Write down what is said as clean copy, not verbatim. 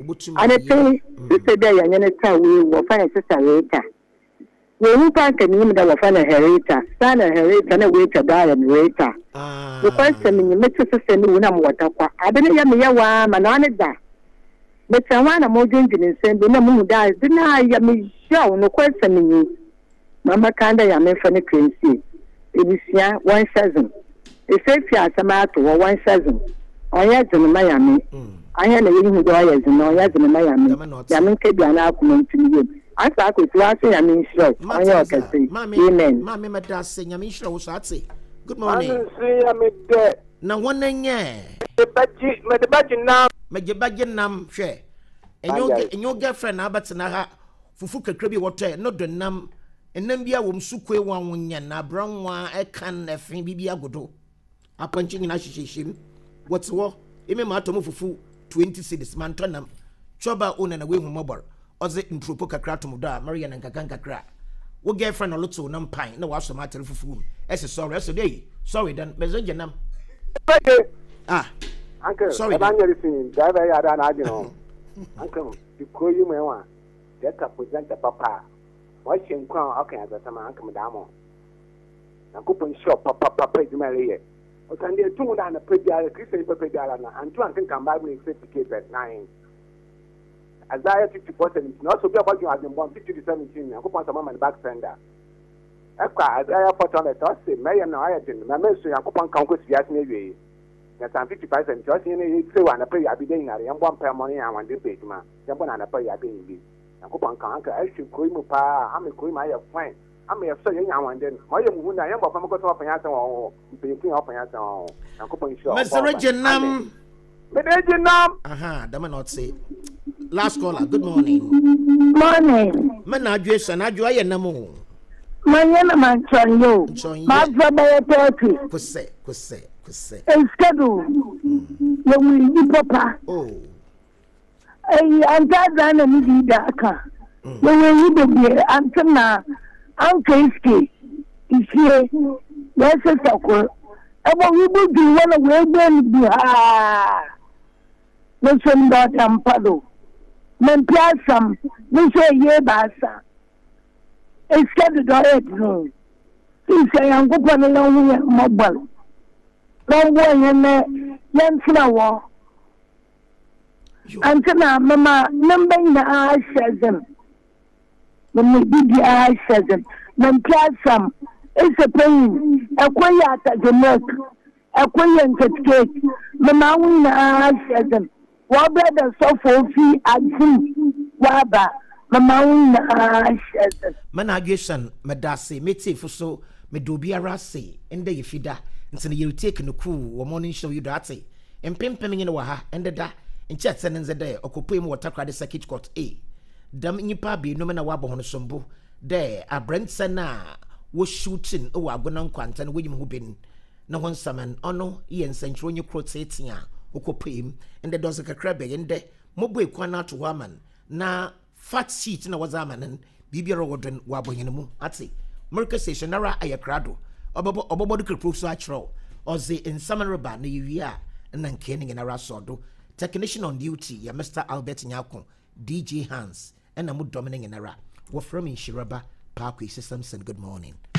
And I say, Sister Day, and then we will find a sister later. We can't name that we find a herita, son a herita, and a waiter, and waiter. The first time you met sister and water. I don't know Yawa, and on it that. But I want a more drinking and send no moon dies. Didn't I? Yammy show no questioning you. Mamma Kanda Yamin for the crazy. It is 1 season. If you are some out or 1 season. I had in Miami. I had a young boy as no yes in Miami. Yamin Kabiana coming to you. I thought it was I mean, sure. I know, amen. Mammy, Madras saying, I mean, sure, I'd say. Good morning. Now, one name, The budget now. make your budget share. And your girlfriend, Albert and I, Fufuka Crabby water, not the and then be a woman Sukwe one yan, na brown one, I can a thing be a good. A punching in association. What's war? Ime Matomo Fufu, 20 cities, Mantonam, Choba own and away from mobile. Oze in Trupoka Kratum da, Marian and Kakanka crack. What girlfriend or little num pine, no was a matter for food. As a sorry, as a day. Sorry, then, Mezojanam. Uncle, sorry, I'm listening. Driver, I don't know. Uncle, you call you my one. That present the papa. Watching crown, okay, as a man, Uncle Madamo. A coupon shop, papa, you marry it. Or can they two down a pretty Christian Pepedalana and 2 and come back with 50 at 9. As I have 50%, not so be about you have been born 50 to 17. I coupon some on the back fender. As I have put on the toss, Mary and I attend my ministry and coupon conquest Yasnavy. That's 55% just in a say one a pay I be doing and 1 per money and 1 day pay to my Japan and a pay I being. And coupon conquer, I should call him pa, I'm a call my friend. I'm a so young and then my young I am from go up and answer or paying up and answer and coupon show. Mr. Reginam. Aha, the man not say. Last caller, good morning. Morning. Man, I dress and I joy and no more. My name is you. My brother, 30. Kusse. Schedule. You will be papa. Oh. And that's an immediate daka. You will be until now. Uncle Ski is here. Yes, it's okay. About we would do one of where then be listen that Ampado. Men Piassam, we say ye basa. It's scheduled already. He say I'm going along mobile. Don't worry, and young flower. Until now, Mamma, number in the eye says them. When we did the eye says them. Men Piassam, it's a pain. A quiet at the milk. A quiet cake. Mamma, in the eye says them. What brother so for fee at Waba. Mamma, in the eye says them. Managation, Madasi, Mete for so, Medobia say, and they fida. And you take no cool or morning show you that say. And pimping in a waha, and the da, and chat sending the day, or coupé more takra the circuit court A. Dam in your pabi, no man a wabo on a sombo. There, a Brent Sana was shooting, oh, I go on quant and William Hubin. No one summon, oh no, Ian St. Ronnie Crotatia, who could him, and the dozen a crab and de Mobwe Quana to woman. Na fat seat in a was a man and Bibia Rodden wabo in the moon. I'd say, Merca station, Nara Ayacrado. Obobo the proof natural, or the in summer about New Year, and then canning in a rasodo. Technician on duty, ya Mr. Albert Nyako, DJ Hans, and a mood dominating in a rap. We're from in Shiraba, Parkway Systems, and good morning.